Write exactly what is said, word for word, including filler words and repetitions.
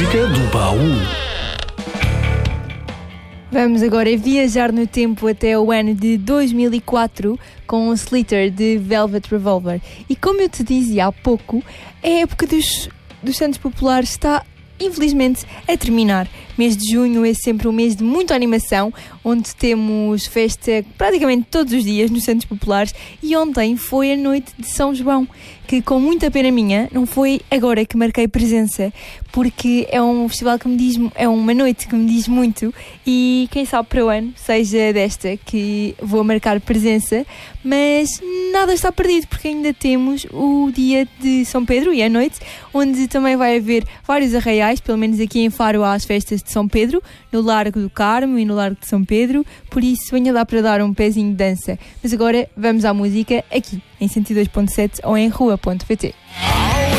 Música do baú. Vamos agora viajar no tempo até o ano de dois mil e quatro com o Slither de Velvet Revolver. E como eu te dizia há pouco, a época dos, dos Santos Populares está infelizmente a terminar. Mês de junho é sempre um mês de muita animação, onde temos festa praticamente todos os dias nos Santos Populares, e ontem foi a noite de São João, que com muita pena minha não foi agora que marquei presença, porque é um festival que me diz, é uma noite que me diz muito, e quem sabe para o ano seja desta que vou marcar presença, mas nada está perdido, porque ainda temos o dia de São Pedro e a noite, onde também vai haver vários arraiais, pelo menos aqui em Faro há as festas de São Pedro, no Largo do Carmo e no Largo de São Pedro, por isso venha lá para dar um pezinho de dança. Mas agora vamos à música aqui em cento e dois ponto sete ou em rua ponto pt.